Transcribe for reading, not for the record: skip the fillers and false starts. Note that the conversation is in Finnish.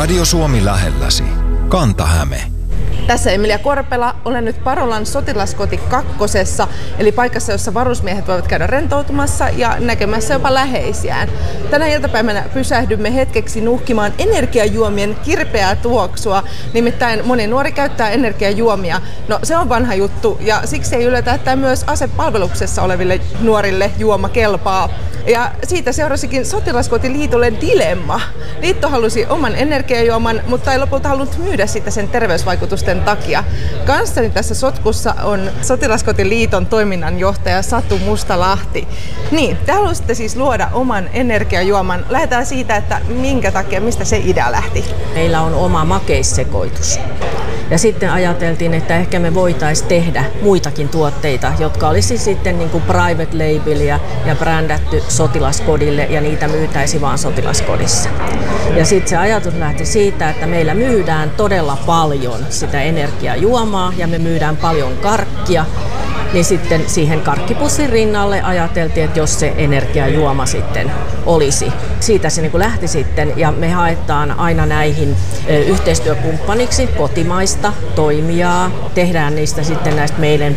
Radio Suomi lähelläsi. Kanta-Häme. Tässä Emilia Korpela, olen nyt Parolan sotilaskoti 2, eli paikassa, jossa varusmiehet voivat käydä rentoutumassa ja näkemässä jopa läheisiään. Tänä iltapäivänä pysähdymme hetkeksi nuhkimaan energiajuomien kirpeää tuoksua. Nimittäin moni nuori käyttää energiajuomia. No se on vanha juttu ja siksi ei yllätä, että myös asepalveluksessa oleville nuorille juoma kelpaa. Ja siitä seurasikin Sotilaskotiliitolle dilemma. Liitto halusi oman energiajuoman, mutta ei lopulta halunnut myydä sitä sen terveysvaikutusten takia. Kanssani tässä sotkussa on Sotilaskotiliiton toiminnanjohtaja Satu Mustalahti. Niin, te halusitte siis luoda oman energiajuoman. Lähdetään siitä, että minkä takia, mistä se idea lähti? Meillä on oma makeissekoitus. Ja sitten ajateltiin, että ehkä me voitaisiin tehdä muitakin tuotteita, jotka olisi sitten niin kuin private labelia ja brändätty sotilaskodille ja niitä myytäisi vaan sotilaskodissa. Ja sitten se ajatus lähti siitä, että meillä myydään todella paljon sitä energiajuomaa ja me myydään paljon karkkia. Niin sitten siihen karkkipussin rinnalle ajateltiin, että jos se energiajuoma sitten olisi. Siitä se niin kuin lähti sitten ja me haetaan aina näihin yhteistyökumppaniksi kotimaista toimijaa. Tehdään niistä sitten näistä meidän